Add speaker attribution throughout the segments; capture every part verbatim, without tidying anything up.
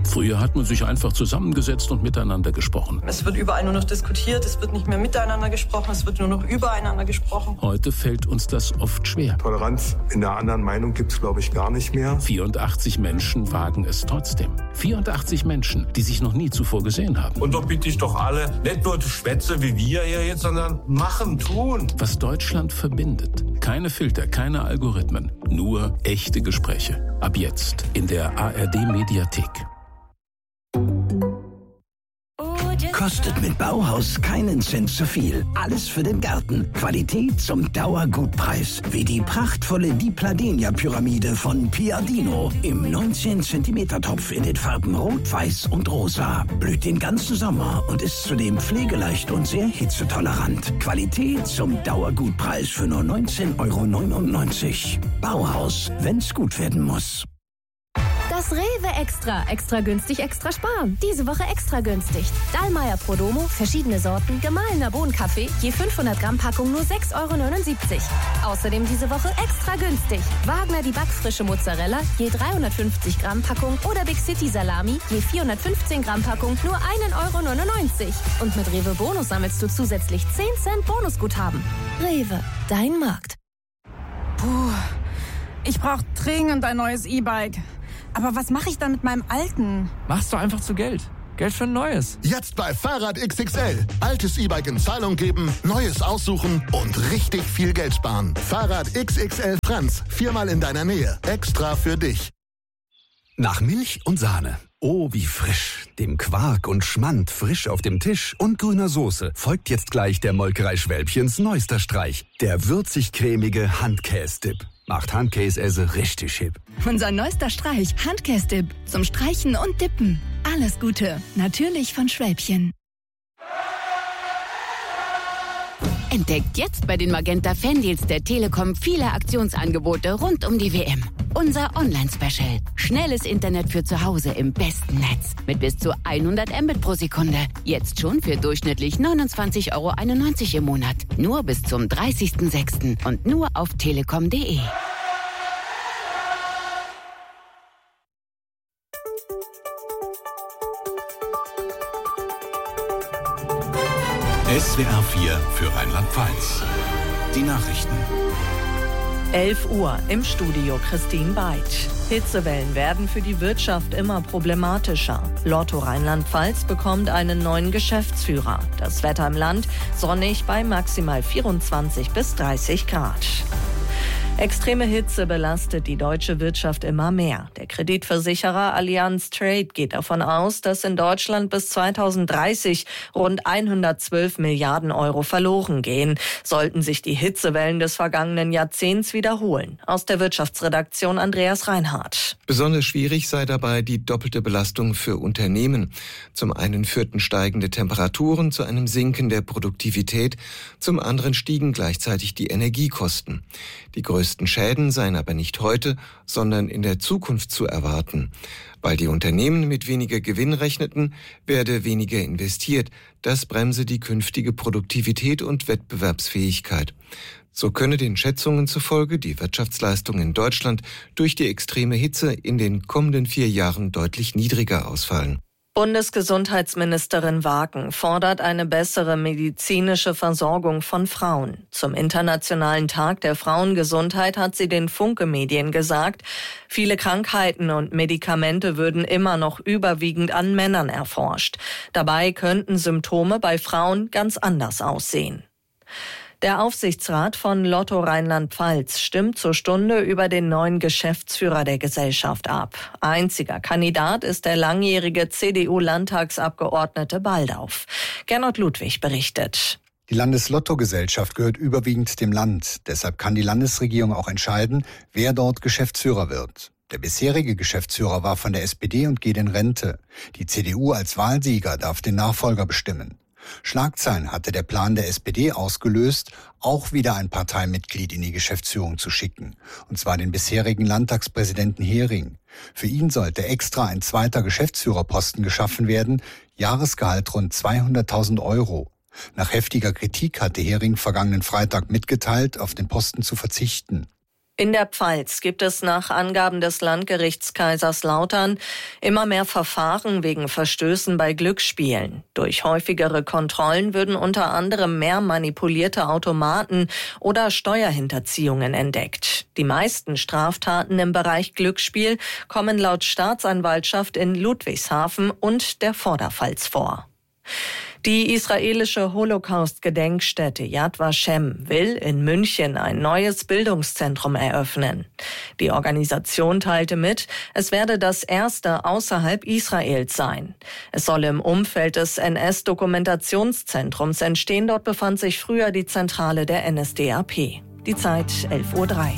Speaker 1: Früher hat man sich einfach zusammengesetzt und miteinander gesprochen.
Speaker 2: Es wird überall nur noch diskutiert, es wird nicht mehr miteinander gesprochen, es wird nur noch übereinander gesprochen.
Speaker 1: Heute fällt uns das oft schwer.
Speaker 3: Toleranz in der anderen Meinung gibt es, glaube ich, gar nicht mehr.
Speaker 1: vierundachtzig Menschen wagen es trotzdem. vierundachtzig Menschen, die sich noch nie zuvor gesehen haben.
Speaker 4: Und doch bitte ich doch alle, nicht nur Schwätze wie wir hier jetzt, sondern machen, tun.
Speaker 1: Was Deutschland verbindet. Keine Filter, keine Algorithmen, nur echte Gespräche. Ab jetzt in der A R D-Mediathek.
Speaker 5: Kostet mit Bauhaus keinen Cent zu viel. Alles für den Garten. Qualität zum Dauergutpreis. Wie die prachtvolle Dipladenia-Pyramide von Piadino. Im neunzehn Zentimeter Topf in den Farben Rot, Weiß und Rosa. Blüht den ganzen Sommer und ist zudem pflegeleicht und sehr hitzetolerant. Qualität zum Dauergutpreis für nur neunzehn Euro neunundneunzig. Bauhaus, wenn's gut werden muss.
Speaker 6: Das Rewe Extra. Extra günstig, extra sparen. Diese Woche extra günstig. Dallmayr Prodomo, verschiedene Sorten, gemahlener Bohnenkaffee, je fünfhundert Gramm Packung nur sechs Euro neunundsiebzig. Außerdem diese Woche extra günstig. Wagner die backfrische Mozzarella, je dreihundertfünfzig Gramm Packung oder Big City Salami, je vierhundertfünfzehn Gramm Packung nur einen Euro neunundneunzig. Und mit Rewe Bonus sammelst du zusätzlich zehn Cent Bonusguthaben. Rewe, dein Markt.
Speaker 7: Puh, ich brauche dringend ein neues E-Bike. Aber was mache ich dann mit meinem alten?
Speaker 8: Machst du einfach zu Geld. Geld für ein neues.
Speaker 9: Jetzt bei Fahrrad X X L. Altes E-Bike in Zahlung geben, neues aussuchen und richtig viel Geld sparen. Fahrrad X X L Franz. Viermal in deiner Nähe. Extra für dich.
Speaker 10: Nach Milch und Sahne. Oh, wie frisch. Dem Quark und Schmand frisch auf dem Tisch und grüner Soße folgt jetzt gleich der Molkerei Schwälbchens neuester Streich. Der würzig-cremige Handkäse-Dip. Macht Handkäse richtig hip.
Speaker 11: Unser neuester Streich, Handkäse-Dip. Zum Streichen und Dippen. Alles Gute. Natürlich von Schwälbchen.
Speaker 12: Entdeckt jetzt bei den Magenta Fandeals der Telekom viele Aktionsangebote rund um die W M. Unser Online-Special. Schnelles Internet für zu Hause im besten Netz. Mit bis zu hundert Mbit pro Sekunde. Jetzt schon für durchschnittlich neunundzwanzig Euro einundneunzig im Monat. Nur bis zum dreißigsten sechsten und nur auf telekom punkt de.
Speaker 13: S W R vier für Rheinland-Pfalz. Die Nachrichten.
Speaker 14: elf Uhr im Studio Christine Beitsch. Hitzewellen werden für die Wirtschaft immer problematischer. Lotto Rheinland-Pfalz bekommt einen neuen Geschäftsführer. Das Wetter im Land sonnig bei maximal vierundzwanzig bis dreißig Grad. Extreme Hitze belastet die deutsche Wirtschaft immer mehr. Der Kreditversicherer Allianz Trade geht davon aus, dass in Deutschland bis zweitausenddreißig rund hundertzwölf Milliarden Euro verloren gehen, sollten sich die Hitzewellen des vergangenen Jahrzehnts wiederholen. Aus der Wirtschaftsredaktion Andreas Reinhardt.
Speaker 15: Besonders schwierig sei dabei die doppelte Belastung für Unternehmen. Zum einen führten steigende Temperaturen zu einem Sinken der Produktivität, zum anderen stiegen gleichzeitig die Energiekosten. Die größten Schäden seien aber nicht heute, sondern in der Zukunft zu erwarten. Weil die Unternehmen mit weniger Gewinn rechneten, werde weniger investiert. Das bremse die künftige Produktivität und Wettbewerbsfähigkeit. So könne den Schätzungen zufolge die Wirtschaftsleistung in Deutschland durch die extreme Hitze in den kommenden vier Jahren deutlich niedriger ausfallen.
Speaker 14: Bundesgesundheitsministerin Wagen fordert eine bessere medizinische Versorgung von Frauen. Zum Internationalen Tag der Frauengesundheit hat sie den Funke-Medien gesagt, viele Krankheiten und Medikamente würden immer noch überwiegend an Männern erforscht. Dabei könnten Symptome bei Frauen ganz anders aussehen. Der Aufsichtsrat von Lotto Rheinland-Pfalz stimmt zur Stunde über den neuen Geschäftsführer der Gesellschaft ab. Einziger Kandidat ist der langjährige C D U-Landtagsabgeordnete Baldauf. Gernot Ludwig berichtet.
Speaker 16: Die Landeslotto-Gesellschaft gehört überwiegend dem Land. Deshalb kann die Landesregierung auch entscheiden, wer dort Geschäftsführer wird. Der bisherige Geschäftsführer war von der S P D und geht in Rente. Die C D U als Wahlsieger darf den Nachfolger bestimmen. Schlagzeilen hatte der Plan der S P D ausgelöst, auch wieder ein Parteimitglied in die Geschäftsführung zu schicken, und zwar den bisherigen Landtagspräsidenten Hering. Für ihn sollte extra ein zweiter Geschäftsführerposten geschaffen werden, Jahresgehalt rund zweihunderttausend Euro. Nach heftiger Kritik hatte Hering vergangenen Freitag mitgeteilt, auf den Posten zu verzichten.
Speaker 14: In der Pfalz gibt es nach Angaben des Landgerichts Kaiserslautern immer mehr Verfahren wegen Verstößen bei Glücksspielen. Durch häufigere Kontrollen würden unter anderem mehr manipulierte Automaten oder Steuerhinterziehungen entdeckt. Die meisten Straftaten im Bereich Glücksspiel kommen laut Staatsanwaltschaft in Ludwigshafen und der Vorderpfalz vor. Die israelische Holocaust-Gedenkstätte Yad Vashem will in München ein neues Bildungszentrum eröffnen. Die Organisation teilte mit, es werde das erste außerhalb Israels sein. Es soll im Umfeld des N S-Dokumentationszentrums entstehen. Dort befand sich früher die Zentrale der N S D A P. Die Zeit elf Uhr drei.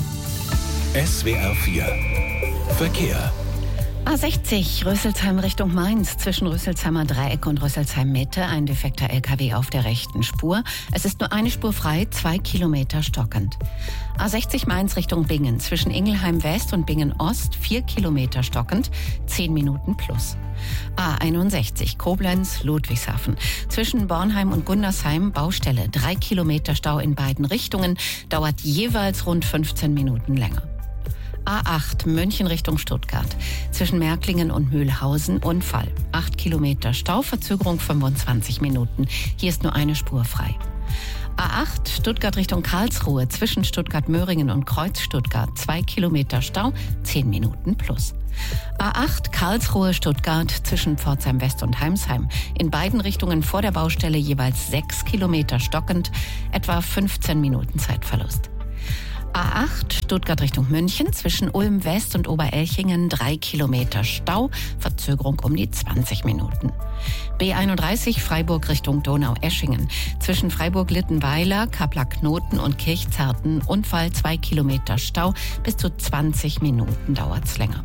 Speaker 13: S W R vier Verkehr.
Speaker 17: A sechzig, Rüsselsheim Richtung Mainz, zwischen Rüsselsheimer Dreieck und Rüsselsheim Mitte, ein defekter L K W auf der rechten Spur. Es ist nur eine Spur frei, zwei Kilometer stockend. A sechzig Mainz Richtung Bingen, zwischen Ingelheim West und Bingen Ost, vier Kilometer stockend, zehn Minuten plus. A einundsechzig, Koblenz Ludwigshafen, zwischen Bornheim und Gundersheim, Baustelle, drei Kilometer Stau in beiden Richtungen, dauert jeweils rund fünfzehn Minuten länger. A acht, München Richtung Stuttgart. Zwischen Märklingen und Mühlhausen Unfall. acht Kilometer Stau, Verzögerung fünfundzwanzig Minuten. Hier ist nur eine Spur frei. A acht, Stuttgart Richtung Karlsruhe. Zwischen Stuttgart-Möhringen und Kreuz-Stuttgart. zwei Kilometer Stau, zehn Minuten plus. A acht, Karlsruhe-Stuttgart zwischen Pforzheim West und Heimsheim. In beiden Richtungen vor der Baustelle jeweils sechs Kilometer stockend, etwa fünfzehn Minuten Zeitverlust. A acht, Stuttgart Richtung München, zwischen Ulm West und Oberelchingen drei Kilometer Stau, Verzögerung um die zwanzig Minuten. B einunddreißig, Freiburg Richtung Donau-Eschingen, zwischen Freiburg-Littenweiler, Kaplack-Knoten und Kirchzarten, Unfall zwei Kilometer Stau, bis zu zwanzig Minuten dauert's länger.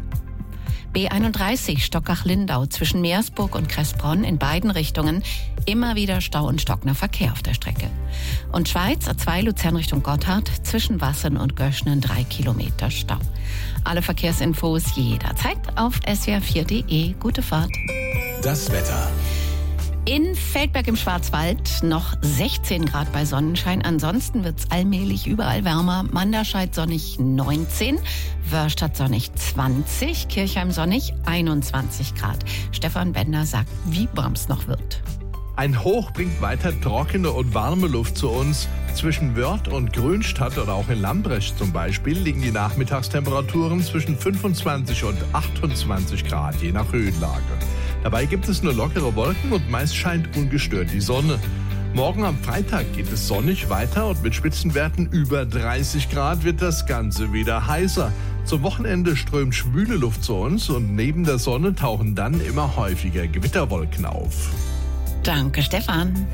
Speaker 17: B einunddreißig, Stockach-Lindau, zwischen Meersburg und Kressbronn in beiden Richtungen, immer wieder Stau und stockender Verkehr auf der Strecke. Und Schweiz, A zwei, Luzern Richtung Gotthard, zwischen Wassen und Göschnen drei Kilometer Stau. Alle Verkehrsinfos jederzeit auf S W R vier Punkt de. Gute Fahrt.
Speaker 13: Das Wetter.
Speaker 17: In Feldberg im Schwarzwald noch sechzehn Grad bei Sonnenschein. Ansonsten wird's allmählich überall wärmer. Manderscheid sonnig neunzehn, Wörstadt sonnig zwanzig, Kirchheim sonnig einundzwanzig Grad. Stefan Bender sagt, wie warm's noch wird.
Speaker 18: Ein Hoch bringt weiter trockene und warme Luft zu uns. Zwischen Wörth und Grünstadt oder auch in Lambrecht zum Beispiel liegen die Nachmittagstemperaturen zwischen fünfundzwanzig und achtundzwanzig Grad, je nach Höhenlage. Dabei gibt es nur lockere Wolken und meist scheint ungestört die Sonne. Morgen am Freitag geht es sonnig weiter und mit Spitzenwerten über dreißig Grad wird das Ganze wieder heißer. Zum Wochenende strömt schwüle Luft zu uns und neben der Sonne tauchen dann immer häufiger Gewitterwolken auf.
Speaker 17: Danke, Stefan.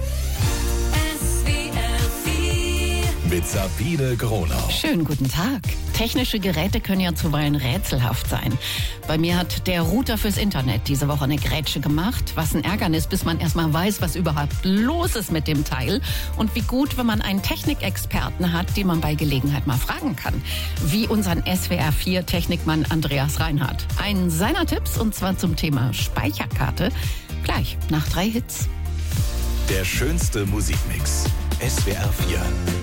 Speaker 13: Mit Sabine Gronau.
Speaker 17: Schönen guten Tag. Technische Geräte können ja zuweilen rätselhaft sein. Bei mir hat der Router fürs Internet diese Woche eine Grätsche gemacht. Was ein Ärgernis, bis man erstmal weiß, was überhaupt los ist mit dem Teil. Und wie gut, wenn man einen Technikexperten hat, den man bei Gelegenheit mal fragen kann. Wie unseren S W R vier Technikmann Andreas Reinhardt. Einen seiner Tipps, und zwar zum Thema Speicherkarte. Gleich nach drei Hits.
Speaker 13: Der schönste Musikmix. S W R vier.